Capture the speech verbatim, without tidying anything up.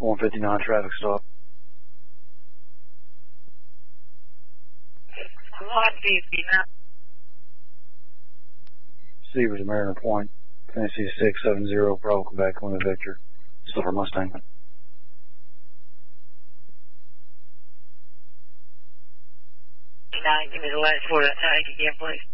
one fifty-nine traffic stop. one fifty-nine. Seavers, Mariner Point, Tennessee six seven zero, Bravo, Quebec, Lima Victor, Silver Mustang. Nine, give me the last four of that tag again, please.